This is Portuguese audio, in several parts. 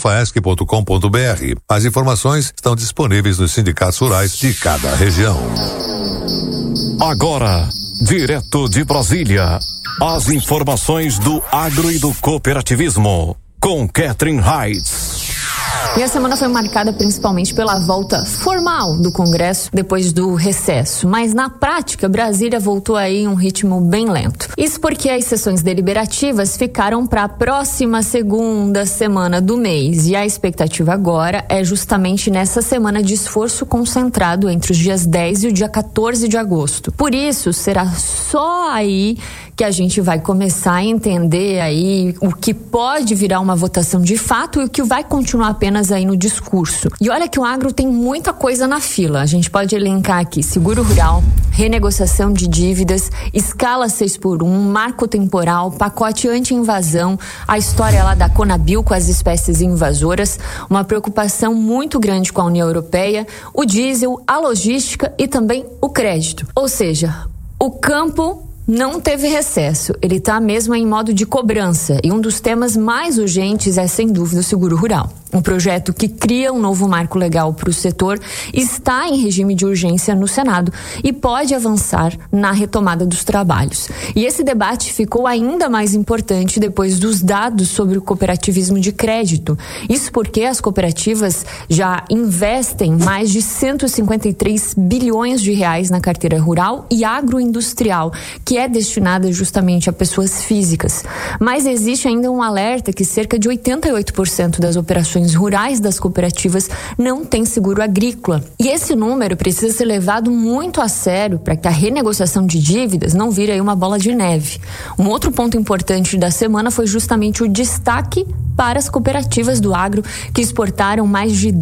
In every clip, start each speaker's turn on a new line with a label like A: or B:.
A: faesc.com.br. As informações estão disponíveis nos sindicatos rurais de cada região.
B: Agora, direto de Brasília, as informações do agro e do cooperativismo, com Catherine Heitz.
C: E a semana foi marcada principalmente pela volta formal do Congresso depois do recesso. Mas na prática, Brasília voltou aí em um ritmo bem lento. Isso porque as sessões deliberativas ficaram para a próxima segunda semana do mês. E a expectativa agora é justamente nessa semana de esforço concentrado entre os dias 10 e o dia 14 de agosto. Por isso, será só aí que a gente vai começar a entender aí o que pode virar uma votação de fato e o que vai continuar apenas aí no discurso. E olha que o agro tem muita coisa na fila. A gente pode elencar aqui seguro rural, renegociação de dívidas, escala 6x1, marco temporal, pacote anti-invasão, a história lá da Conabil com as espécies invasoras, uma preocupação muito grande com a União Europeia, o diesel, a logística e também o crédito. Ou seja, o campo não teve recesso, ele está mesmo em modo de cobrança e um dos temas mais urgentes é sem dúvida o seguro rural. Um projeto que cria um novo marco legal para o setor está em regime de urgência no Senado e pode avançar na retomada dos trabalhos. E esse debate ficou ainda mais importante depois dos dados sobre o cooperativismo de crédito. Isso porque as cooperativas já investem mais de 153 bilhões de reais na carteira rural e agroindustrial, que é destinada justamente a pessoas físicas. Mas existe ainda um alerta que cerca de 88% das operações rurais das cooperativas não têm seguro agrícola. E esse número precisa ser levado muito a sério para que a renegociação de dívidas não vire aí uma bola de neve. Um outro ponto importante da semana foi justamente o destaque para as cooperativas do agro, que exportaram mais de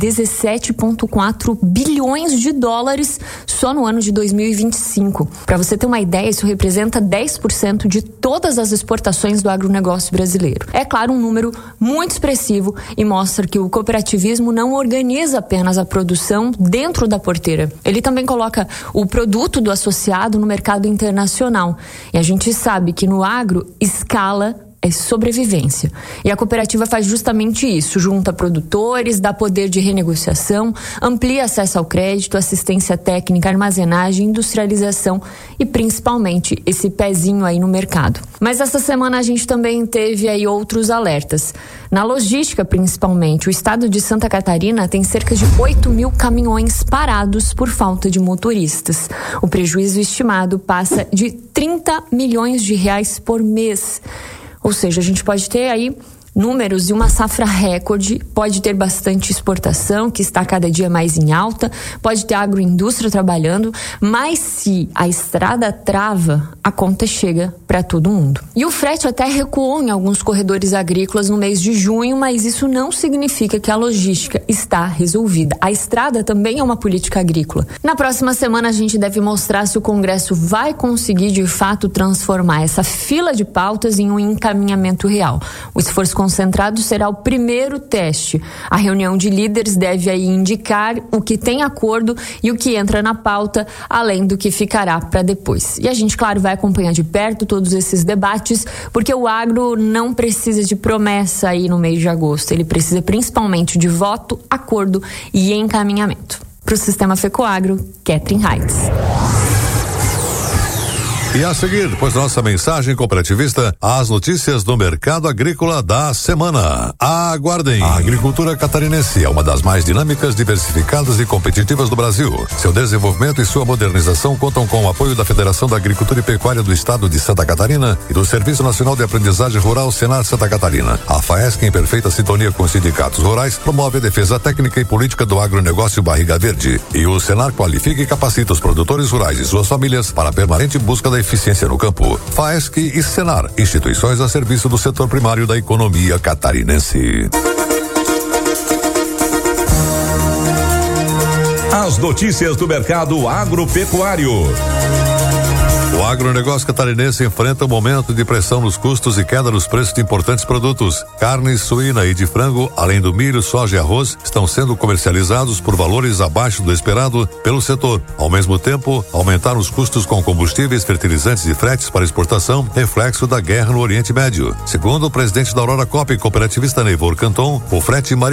C: 17,4 bilhões de dólares só no ano de 2025. Para você ter uma ideia, isso representa 10% de todas as exportações do agronegócio brasileiro. É claro, um número muito expressivo e mostra que o cooperativismo não organiza apenas a produção dentro da porteira. Ele também coloca o produto do associado no mercado internacional. E a gente sabe que no agro, escala é sobrevivência. E a cooperativa faz justamente isso, junta produtores, dá poder de renegociação, amplia acesso ao crédito, assistência técnica, armazenagem, industrialização e principalmente esse pezinho aí no mercado. Mas essa semana a gente também teve aí outros alertas. Na logística, principalmente, o estado de Santa Catarina tem cerca de 8 mil caminhões parados por falta de motoristas. O prejuízo estimado passa de 30 milhões de reais por mês. Ou seja, a gente pode ter aí números de uma safra recorde, pode ter bastante exportação, que está cada dia mais em alta, pode ter agroindústria trabalhando, mas se a estrada trava, a conta chega para todo mundo. E o frete até recuou em alguns corredores agrícolas no mês de junho, mas isso não significa que a logística está resolvida. A estrada também é uma política agrícola. Na próxima semana a gente deve mostrar se o Congresso vai conseguir de fato transformar essa fila de pautas em um encaminhamento real. O esforço concentrado será o primeiro teste. A reunião de líderes deve aí indicar o que tem acordo e o que entra na pauta, além do que ficará para depois. E a gente, claro, vai acompanhar de perto todos esses debates, porque o agro não precisa de promessa aí no mês de agosto. Ele precisa principalmente de voto, acordo e encaminhamento. Para o Sistema FECOAGRO, Catherine Heitz.
A: E a seguir, depois da nossa mensagem cooperativista, as notícias do mercado agrícola da semana. Aguardem! A agricultura catarinense é uma das mais dinâmicas, diversificadas e competitivas do Brasil. Seu desenvolvimento e sua modernização contam com o apoio da Federação da Agricultura e Pecuária do Estado de Santa Catarina e do Serviço Nacional de Aprendizagem Rural Senar Santa Catarina. A FAESC, em perfeita sintonia com os sindicatos rurais, promove a defesa técnica e política do agronegócio Barriga Verde. E o Senar qualifica e capacita os produtores rurais e suas famílias para a permanente busca da eficiência no campo. FAESC e Senar, instituições a serviço do setor primário da economia catarinense.
B: As notícias do mercado agropecuário.
A: O agronegócio catarinense enfrenta um momento de pressão nos custos e queda nos preços de importantes produtos. Carne suína e de frango, além do milho, soja e arroz, estão sendo comercializados por valores abaixo do esperado pelo setor. Ao mesmo tempo, aumentaram os custos com combustíveis, fertilizantes e fretes para exportação, reflexo da guerra no Oriente Médio. Segundo o presidente da Aurora Coop, cooperativista Neivor Canton, o frete